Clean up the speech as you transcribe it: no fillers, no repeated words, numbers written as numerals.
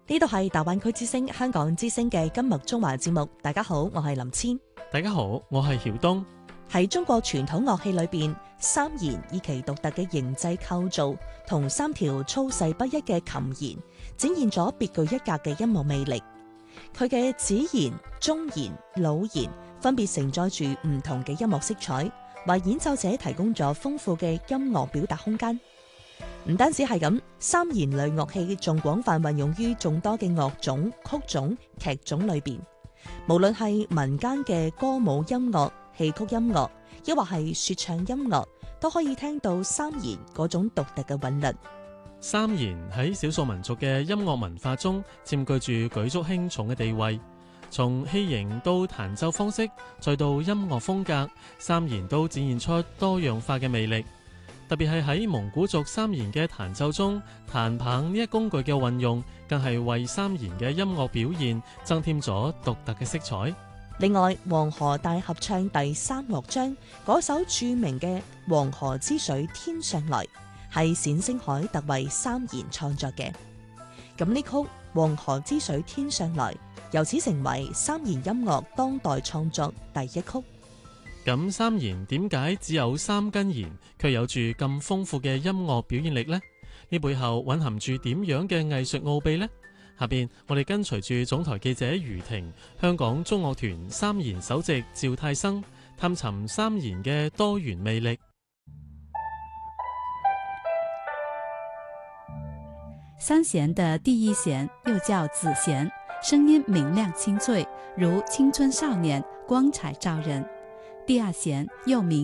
呢度係大灣區之聲香港之聲嘅今日中華節目。大家好，我係林千。 大家好，我係曉東。 喺中國傳統樂器裏邊，三弦以其獨特嘅形制構造同三條粗細不一嘅琴弦，展現咗別具一格嘅音樂魅力。佢嘅子弦、中弦、老弦分別承載住唔同嘅音樂色彩，為演奏者提供咗豐富嘅音樂表達空間。唔單止係咁，三弦類樂器仲廣泛運用於眾多嘅樂種、曲種、劇種裏邊。無論係民間嘅歌舞音樂、戲曲音樂，抑或係說唱音樂，都可以聽到三弦嗰種獨特嘅韻律。 三弦喺少數民族嘅音樂文化中佔據住舉足輕重嘅地位。從器型到彈奏方式，再到音樂風格，三弦都展現出多樣化嘅魅力。特別係喺蒙古族三弦嘅彈奏中，彈棒呢一工具嘅運用，更係為三弦嘅音樂表現增添咗獨特嘅色彩。 另外，黃河大合唱第三樂章嗰首著名嘅《黃河之水天上來》，係冼星海特為三弦創作嘅。咁呢曲《黃河之水天上來》由此成為三弦音樂當代創作第一曲。 咁三弦點解只有三根弦，卻有住咁豐富嘅音樂表現力呢？呢背後蘊含住點樣嘅藝術奧秘呢？下邊我哋跟隨住總台記者余婷、香港中樂團三弦首席趙泰生，探尋三弦嘅多元魅力。 三弦的第一弦又叫子弦，聲音明亮清脆，如青春少年，光彩照人。第二弦又名